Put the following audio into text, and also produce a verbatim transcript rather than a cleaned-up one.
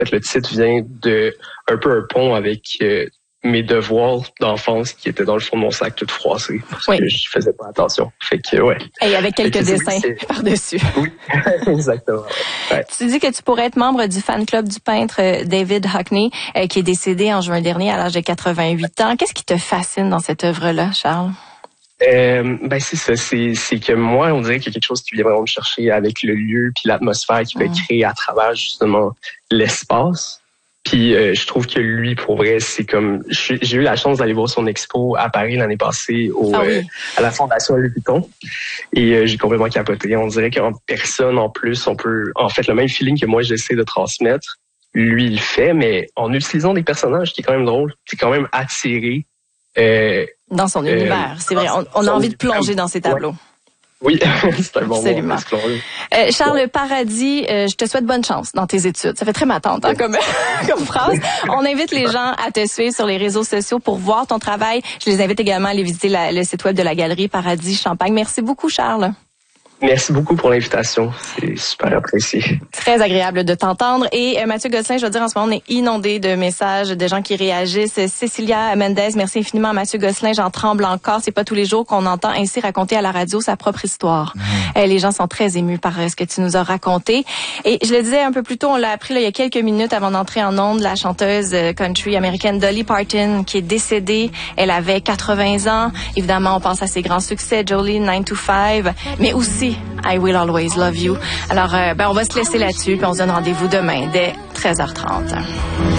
fait, le titre vient de un peu un pont avec euh, mes devoirs d'enfance qui étaient dans le fond de mon sac tout froissés parce oui. que je faisais pas attention. Fait que ouais. Et avec quelques que, dessins oui, par-dessus. Oui, exactement. Ouais. Tu dis que tu pourrais être membre du fan club du peintre David Hockney, euh, qui est décédé en juin dernier à l'âge de quatre-vingt-huit ans. Qu'est-ce qui te fascine dans cette œuvre-là, Charles? Euh, ben c'est ça, c'est c'est que moi on dirait qu'il y a quelque chose qui vient vraiment me chercher avec le lieu puis l'atmosphère qu'il peut mmh. créer à travers justement l'espace. Puis euh, je trouve que lui, pour vrai, c'est comme j'ai eu la chance d'aller voir son expo à Paris l'année passée au ah oui. euh, à la Fondation Louis Vuitton et euh, j'ai complètement capoté. On dirait qu'en personne en plus, on peut en fait le même feeling que moi j'essaie de transmettre. Lui il fait, mais en utilisant des personnages qui est quand même drôle, c'est quand même attiré. Euh, dans son euh, univers, c'est vrai. On, on a envie de plonger dans ses tableaux. Ouais. Oui, c'est un bon Absolument. mot. Euh, Charles ouais. Paradis, euh, je te souhaite bonne chance dans tes études. Ça fait très matante hein, comme, comme phrase. On invite les gens à te suivre sur les réseaux sociaux pour voir ton travail. Je les invite également à aller visiter la, le site web de la Galerie Paradis Champagne. Merci beaucoup, Charles. Merci beaucoup pour l'invitation. C'est super apprécié. Très agréable de t'entendre. Et euh, Mathieu Gosselin, je veux dire, en ce moment, on est inondé de messages de gens qui réagissent. Cécilia Mendez, merci infiniment à Mathieu Gosselin. J'en tremble encore. C'est pas tous les jours qu'on entend ainsi raconter à la radio sa propre histoire. Mmh. Euh, les gens sont très émus par euh, ce que tu nous as raconté. Et je le disais un peu plus tôt, on l'a appris là, il y a quelques minutes avant d'entrer en ondes, la chanteuse euh, country américaine Dolly Parton, qui est décédée. Elle avait quatre-vingts ans. Évidemment, on pense à ses grands succès, Jolene, nine to five, mais aussi I Will Always Love You. Alors, euh, ben, on va se laisser là-dessus, puis on se donne rendez-vous demain dès treize heures trente.